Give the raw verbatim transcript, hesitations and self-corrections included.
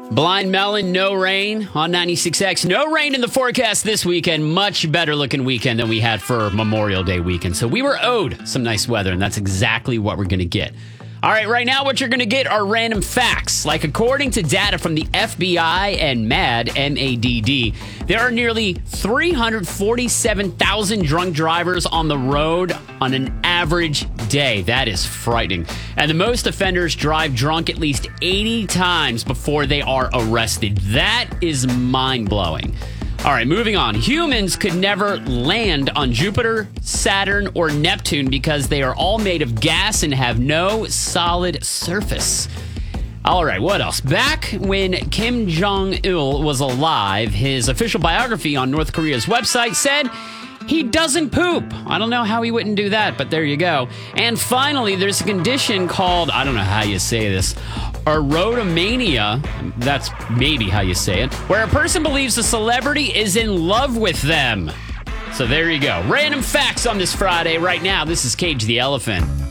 Blind Melon, no rain on ninety-six X. No rain in the forecast this weekend. Much better looking weekend than we had for Memorial Day weekend. So we were owed some nice weather, and that's exactly what we're going to get. All right, right now what you're going to get are random facts. Like according to data from the F B I and MADD, M A D D, there are nearly three hundred forty-seven thousand drunk drivers on the road on an average day. That is frightening. And the most offenders drive drunk at least eighty times before they are arrested. That is mind-blowing. All right, moving on. Humans could never land on Jupiter, Saturn, or Neptune because they are all made of gas and have no solid surface. All right, what else? Back when Kim Jong-il was alive, his official biography on North Korea's website said he doesn't poop. I don't know how he wouldn't do that, but there you go. And finally, there's a condition called, I don't know how you say this, erotomania, that's maybe how you say it, where a person believes a celebrity is in love with them. So there you go. Random facts on this Friday. Right now, this is Cage the Elephant.